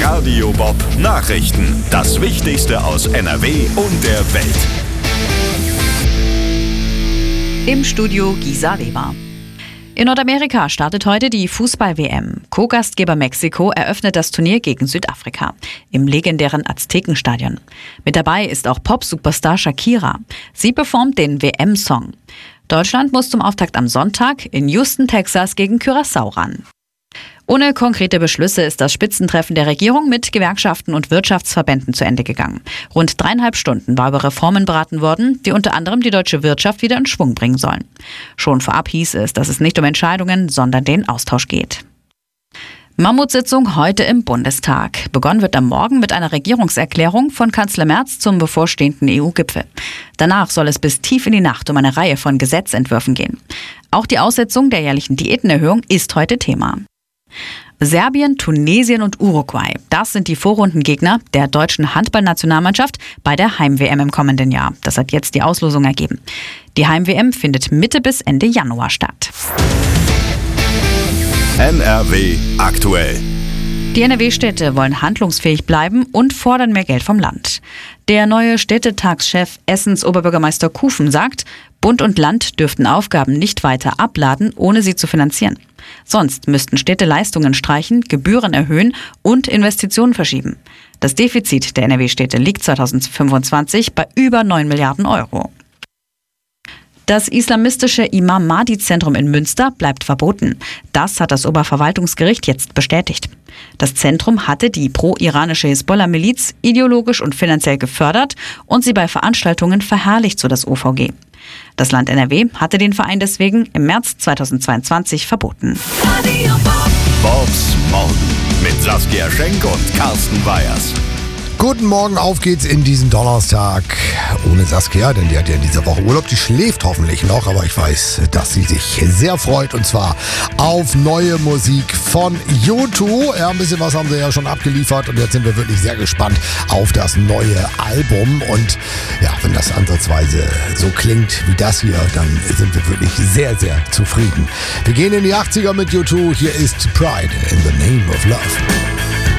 Radio Bob Nachrichten. Das Wichtigste aus NRW und der Welt. Im Studio Gisa Weber. In Nordamerika startet heute die Fußball-WM. Co-Gastgeber Mexiko eröffnet das Turnier gegen Südafrika im legendären Aztekenstadion. Mit dabei ist auch Pop-Superstar Shakira. Sie performt den WM-Song. Deutschland muss zum Auftakt am Sonntag in Houston, Texas gegen Curaçao ran. Ohne konkrete Beschlüsse ist das Spitzentreffen der Regierung mit Gewerkschaften und Wirtschaftsverbänden zu Ende gegangen. Rund 3,5 Stunden war über Reformen beraten worden, die unter anderem die deutsche Wirtschaft wieder in Schwung bringen sollen. Schon vorab hieß es, dass es nicht um Entscheidungen, sondern den Austausch geht. Mammutsitzung heute im Bundestag. Begonnen wird am Morgen mit einer Regierungserklärung von Kanzler Merz zum bevorstehenden EU-Gipfel. Danach soll es bis tief in die Nacht um eine Reihe von Gesetzentwürfen gehen. Auch die Aussetzung der jährlichen Diätenerhöhung ist heute Thema. Serbien, Tunesien und Uruguay. Das sind die Vorrundengegner der deutschen Handballnationalmannschaft bei der Heim-WM im kommenden Jahr. Das hat jetzt die Auslosung ergeben. Die Heim-WM findet Mitte bis Ende Januar statt. NRW aktuell. Die NRW-Städte wollen handlungsfähig bleiben und fordern mehr Geld vom Land. Der neue Städtetagschef Essens Oberbürgermeister Kufen sagt, Bund und Land dürften Aufgaben nicht weiter abladen, ohne sie zu finanzieren. Sonst müssten Städte Leistungen streichen, Gebühren erhöhen und Investitionen verschieben. Das Defizit der NRW-Städte liegt 2025 bei über 9 Milliarden Euro. Das islamistische Imam-Mahdi-Zentrum in Münster bleibt verboten. Das hat das Oberverwaltungsgericht jetzt bestätigt. Das Zentrum hatte die pro-iranische Hisbollah-Miliz ideologisch und finanziell gefördert und sie bei Veranstaltungen verherrlicht, so das OVG. Das Land NRW hatte den Verein deswegen im März 2022 verboten. Bobs Morgen mit Saskia Schenk und Carsten Weyers. Guten Morgen, auf geht's in diesen Donnerstag. Ohne Saskia, denn die hat ja in dieser Woche Urlaub. Die schläft hoffentlich noch, aber ich weiß, dass sie sich sehr freut. Und zwar auf neue Musik von U2. Ja, ein bisschen was haben sie ja schon abgeliefert. Und jetzt sind wir wirklich sehr gespannt auf das neue Album. Und ja, wenn das ansatzweise so klingt wie das hier, dann sind wir wirklich sehr, sehr zufrieden. Wir gehen in die 80er mit U2. Hier ist Pride in the Name of Love.